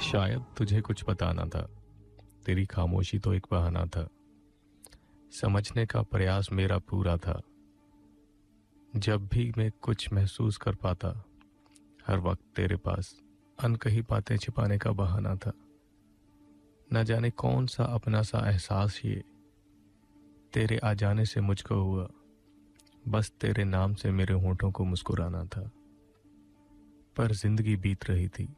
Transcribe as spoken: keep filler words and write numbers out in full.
शायद तुझे कुछ बताना था, तेरी खामोशी तो एक बहाना था। समझने का प्रयास मेरा पूरा था। जब भी मैं कुछ महसूस कर पाता, हर वक्त तेरे पास अनकही बातें छिपाने का बहाना था। न जाने कौन सा अपना सा एहसास ये तेरे आ जाने से मुझको हुआ। बस तेरे नाम से मेरे होठों को मुस्कुराना था। पर जिंदगी बीत रही थी,